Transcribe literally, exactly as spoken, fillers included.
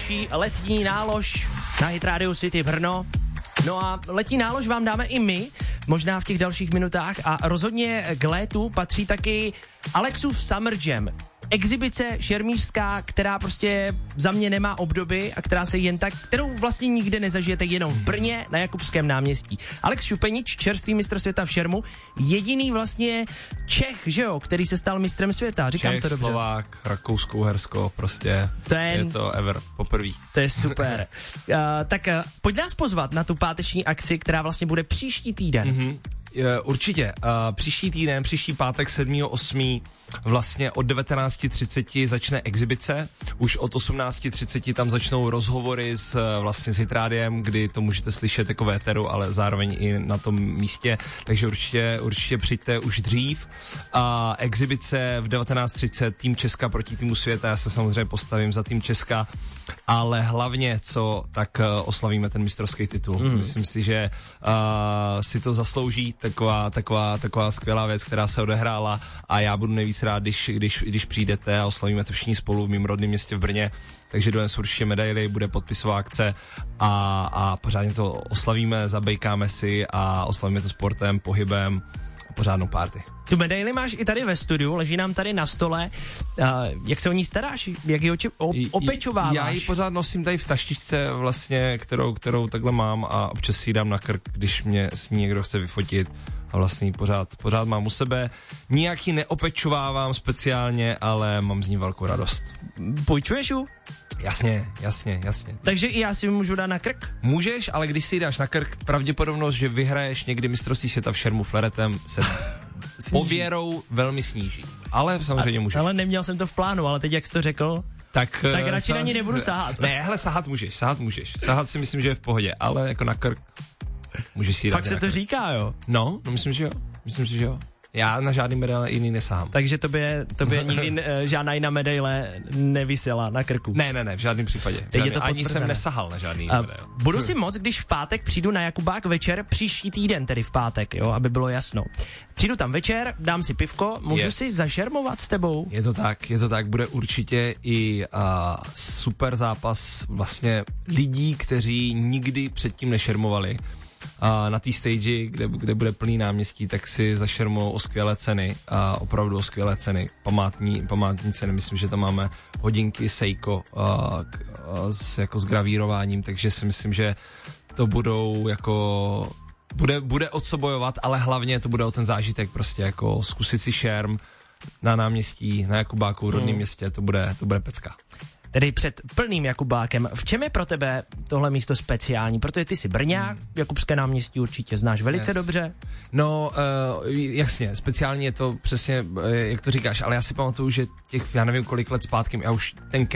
další letní nálož na Hit Radio City Brno. No a letní nálož vám dáme i my, možná v těch dalších minutách, a rozhodně k létu patří taky Alexův Summer Jam. Exibice šermířská, která prostě za mě nemá obdoby a která se jen tak, kterou vlastně nikde nezažijete, jenom v Brně na Jakubském náměstí. Alex Šupenič, čerstvý mistr světa v šermu, jediný vlastně Čech, že jo, který se stal mistrem světa. Říkám Čech, to dobře. Slovák, Rakousko, Uhersko, prostě Ten, je to ever poprvý. To je super. uh, tak uh, pojď nás pozvat na tu páteční akci, která vlastně bude příští týden. Mm-hmm. Určitě. Uh, příští týden, příští pátek sedmého osmého vlastně od devatenáct třicet začne exibice. Už od osmnáct třicet tam začnou rozhovory s vlastně s Hit Rádiem, kdy to můžete slyšet jako v éteru, ale zároveň i na tom místě. Takže určitě, určitě přijďte už dřív. A exibice v devatenáct třicet, tým Česka proti týmu světa. Já se samozřejmě postavím za tým Česka, ale hlavně, co, tak uh, oslavíme ten mistrovský titul. Mm. Myslím si, že uh, si to zaslouží. Taková, taková, taková skvělá věc, která se odehrála, a já budu nejvíc rád, když, když, když přijdete a oslavíme to všichni spolu v mým rodném městě v Brně. Takže dones určitě medaily, bude podpisová akce a, a pořádně to oslavíme, zabejkáme si a oslavíme to sportem, pohybem a pořádnou party. Tu medaili máš i tady ve studiu, leží nám tady na stole. Uh, jak se o ní staráš? Jak ji oči- o- opečováváš? Já ji pořád nosím tady v taštičce vlastně, kterou, kterou takhle mám, a občas si ji dám na krk, když mě s ní někdo chce vyfotit, a vlastně ji pořád, pořád mám u sebe. Nijak ji neopečovávám speciálně, ale mám z ní velkou radost. Půjčuješ ju? Jasně, jasně, jasně. Takže i já si ji můžu dát na krk? Můžeš, ale když si ji dáš na krk, pravděpodobnost, že vyhraješ někdy mistrovství světa v šermu fleretem, se pověrou velmi sníží. Ale samozřejmě můžeš. Ale neměl jsem to v plánu, ale teď jak jsi to řekl, tak, tak radši sah- na ní nebudu sahat. Ne, hele, sahat můžeš, sahat můžeš. Sahat si myslím, že je v pohodě, ale jako na krk můžeš si ji dát. Fakt se to krk. říká, jo? No, no myslím, že jo. Myslím si, že jo. Já na žádný medaile jiný nesahám. Takže tobě, tobě nikdy uh, žádná jiná medaile nevysela na krku. Ne, ne, ne, v žádném případě. V Teď žádný, je to ani potvrzené. jsem nesahal na žádný Uh, medail. budu si moc, když v pátek přijdu na Jakubák večer, příští týden, tedy v pátek, jo, aby bylo jasno. Přijdu tam večer, dám si pivko, můžu Yes. si zašermovat s tebou? Je to tak, je to tak, bude určitě i uh, super zápas vlastně lidí, kteří nikdy předtím nešermovali. A na té stage, kde, kde bude plný náměstí, tak si zašermou o skvělé ceny, a opravdu o skvělé ceny, památní, památní ceny, myslím, že tam máme hodinky Seiko a, a s, jako s gravírováním, takže si myslím, že to budou jako, bude, bude o co bojovat, ale hlavně to bude o ten zážitek, prostě jako zkusit si šerm na náměstí, na Jakubáku, v rodném Hmm. městě, to bude, to bude pecka. Tedy před plným Jakubákem. V čem je pro tebe tohle místo speciální? Protože ty jsi Brňák, hmm. Jakubské náměstí určitě znáš velice Yes. dobře. No, uh, jasně, speciálně je to přesně, uh, jak to říkáš, ale já si pamatuju, že těch, já nevím kolik let zpátky, já už ten